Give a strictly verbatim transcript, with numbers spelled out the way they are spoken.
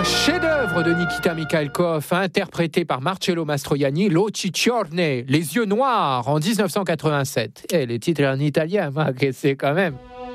Chef-d'œuvre de Nikita Mikhalkov, interprété par Marcello Mastroianni, L'Occhi Ciorne, Les yeux noirs, en dix-neuf cent quatre-vingt-sept. Et les titres en italien, moi, que c'est quand même.